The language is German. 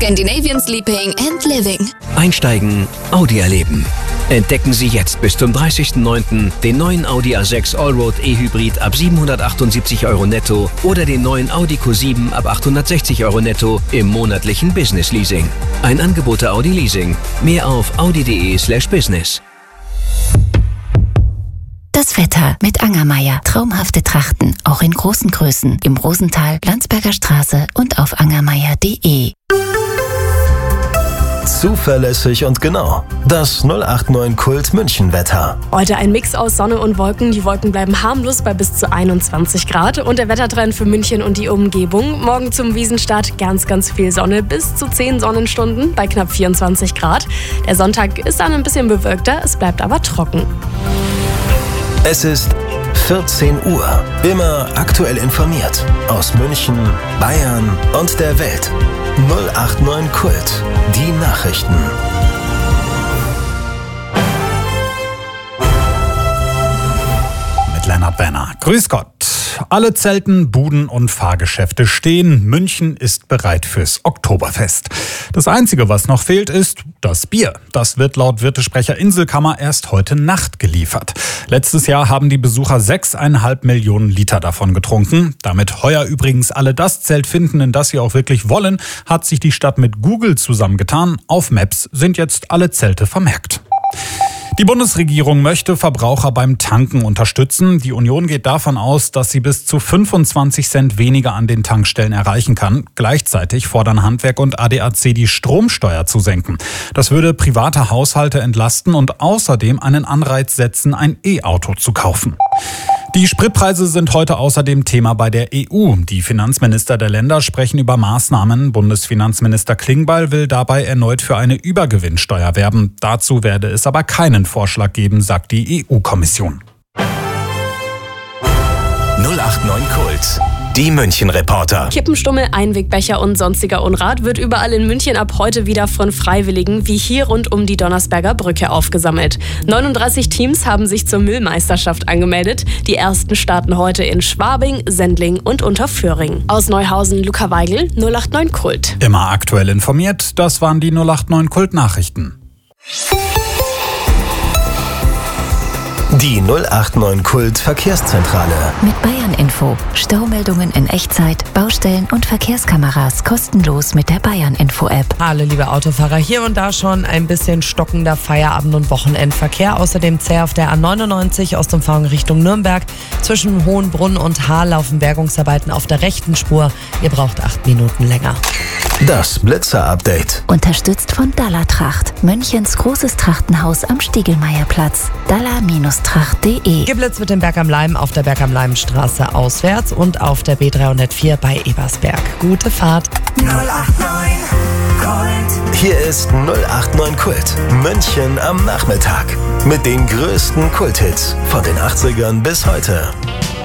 Scandinavian Sleeping and Living. Einsteigen, Audi erleben. Entdecken Sie jetzt bis zum 30.09. den neuen Audi A6 Allroad E-Hybrid ab 778 € netto oder den neuen Audi Q7 ab 860 € netto im monatlichen Business Leasing. Ein Angebot der Audi Leasing. Mehr auf audi.de/business. Das Wetter mit Angermeier. Traumhafte Trachten, auch in großen Größen. Im Rosental, Landsberger Straße und auf angermeier.de. Zuverlässig und genau. Das 089 Kult München Wetter. Heute ein Mix aus Sonne und Wolken. Die Wolken bleiben harmlos bei bis zu 21 Grad. Und der Wettertrend für München und die Umgebung. Morgen zum Wiesenstart ganz viel Sonne. Bis zu 10 Sonnenstunden bei knapp 24 Grad. Der Sonntag ist dann ein bisschen bewölkter. Es bleibt aber trocken. Es ist 14 Uhr. Immer aktuell informiert. Aus München, Bayern und der Welt. 089 Kult. Die Nachrichten. Mit Lennart Werner. Grüß Gott. Alle Zelten, Buden und Fahrgeschäfte stehen. München ist bereit fürs Oktoberfest. Das Einzige, was noch fehlt, ist das Bier. Das wird laut Wirtesprecher Inselkammer erst heute Nacht geliefert. Letztes Jahr haben die Besucher 6,5 Millionen Liter davon getrunken. Damit heuer übrigens alle das Zelt finden, in das sie auch wirklich wollen, hat sich die Stadt mit Google zusammengetan. Auf Maps sind jetzt alle Zelte vermerkt. Die Bundesregierung möchte Verbraucher beim Tanken unterstützen. Die Union geht davon aus, dass sie bis zu 25 Cent weniger an den Tankstellen erreichen kann. Gleichzeitig fordern Handwerk und ADAC, die Stromsteuer zu senken. Das würde private Haushalte entlasten und außerdem einen Anreiz setzen, ein E-Auto zu kaufen. Die Spritpreise sind heute außerdem Thema bei der EU. Die Finanzminister der Länder sprechen über Maßnahmen. Bundesfinanzminister Klingbeil will dabei erneut für eine Übergewinnsteuer werben. Dazu werde es aber keinen Vorschlag geben, sagt die EU-Kommission. 089 Kult. Die München-Reporter. Kippenstummel, Einwegbecher und sonstiger Unrat wird überall in München ab heute wieder von Freiwilligen wie hier rund um die Donnersberger Brücke aufgesammelt. 39 Teams haben sich zur Müllmeisterschaft angemeldet. Die ersten starten heute in Schwabing, Sendling und Unterföhring. Aus Neuhausen, Luca Weigel, 089 Kult. Immer aktuell informiert, das waren die 089 Kult-Nachrichten. Die 089 Kult Verkehrszentrale. Mit Bayern Info. Staumeldungen in Echtzeit, Baustellen und Verkehrskameras kostenlos mit der Bayern Info App. Hallo liebe Autofahrer, hier und da schon ein bisschen stockender Feierabend- und Wochenendverkehr. Außerdem zäh auf der A99 Ostumfahrung Richtung Nürnberg. Zwischen Hohenbrunn und Haar laufen Bergungsarbeiten auf der rechten Spur. Ihr braucht 8 Minuten länger. Das Blitzer-Update. Unterstützt von Dallertracht. Münchens großes Trachtenhaus am Stiegelmeierplatz. Daller-tracht.de. Geblitzt mit dem Berg am Leim auf der Berg am Leim-Straße auswärts und auf der B304 bei Ebersberg. Gute Fahrt. 089 Kult. Hier ist 089 Kult. München am Nachmittag. Mit den größten Kulthits von den 80ern bis heute.